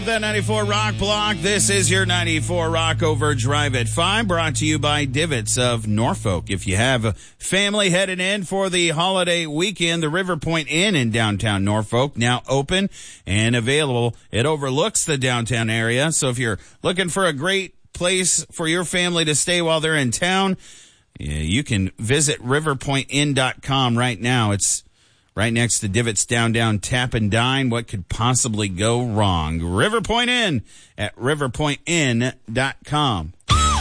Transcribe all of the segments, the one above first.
The 94 Rock Block. This is your 94 Rock Overdrive at 5, brought to you by Divots of Norfolk. If you have a family headed in for the holiday weekend, the River Point Inn in downtown Norfolk, now open and available. It overlooks the downtown area, so if you're looking for a great place for your family to stay while they're in town, you can visit riverpointinn.com right now. It's right next to Divots Down Tap and Dine. What could possibly go wrong? River Point Inn at riverpointinn.com.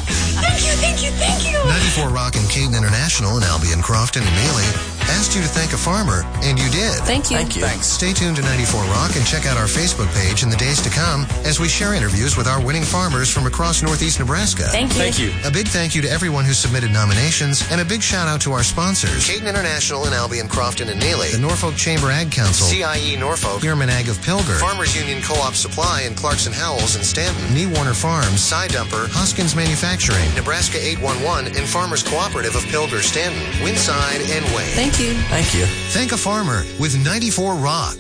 Thank you. 94 Rock and Caden International in Albion, Crofton, and Neely asked you to thank a farmer, and you did. Thank you. Thanks. Stay tuned to 94 Rock and check out our Facebook page in the days to come as we share interviews with our winning farmers from across Northeast Nebraska. Thank you. A big thank you to everyone who submitted nominations, and a big shout out to our sponsors: Caden International in Albion, Crofton, and Neely, the Norfolk Chamber Ag Council, CIE Norfolk, Yearman Ag of Pilger, Farmers Union Co-op Supply in Clarkson Howells and Stanton, Nee Warner Farms, Side Dumper, Hoskins Manufacturing, Nebraska 811, and Farmers Cooperative of Pilger, Stanton, Winside, and Wayne. Thank you. Thank a farmer with 94 Rock.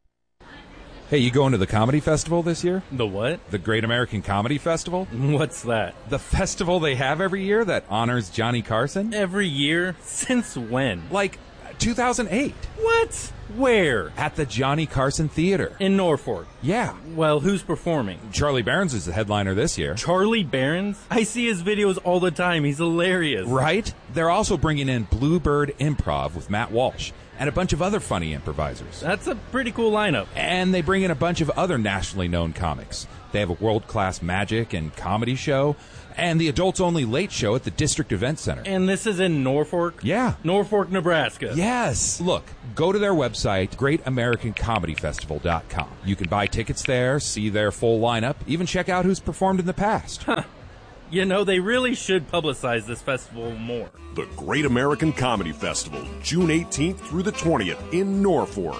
Hey, you going to the comedy festival this year? The what? The Great American Comedy Festival? What's that? The festival they have every year that honors Johnny Carson? Every year? Since when? Like 2008. What? Where? At the Johnny Carson Theater. In Norfolk. Yeah. Well, who's performing? Charlie Barons is the headliner this year. Charlie Barons? I see his videos all the time. He's hilarious. Right? They're also bringing in Bluebird Improv with Matt Walsh and a bunch of other funny improvisers. That's a pretty cool lineup. And they bring in a bunch of other nationally known comics. They have a world-class magic and comedy show and the adults-only late show at the District Event Center. And this is in Norfolk? Yeah. Norfolk, Nebraska. Yes. Look, go to their website, greatamericancomedyfestival.com. You can buy tickets there, see their full lineup, even check out who's performed in the past. Huh. You know, they really should publicize this festival more. The Great American Comedy Festival, June 18th through the 20th in Norfolk.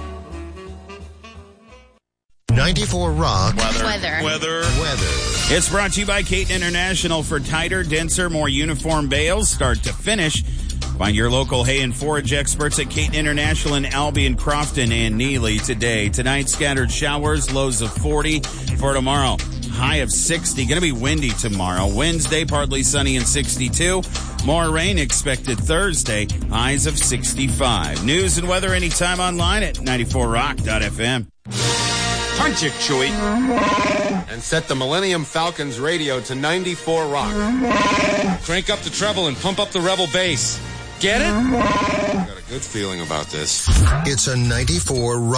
94 Rock. Weather. It's brought to you by Caton International. For tighter, denser, more uniform bales, start to finish. Find your local hay and forage experts at Caton International in Albion, Crofton, and Neely today. Tonight, scattered showers, lows of 40. For tomorrow, high of 60. Going to be windy tomorrow. Wednesday, partly sunny and 62. More rain expected Thursday, highs of 65. News and weather anytime online at 94rock.fm. Punch it, Chewie. And set the Millennium Falcons radio to 94 Rock. Crank up the treble and pump up the rebel bass. Get it? I got a good feeling about this. It's a 94 Rock.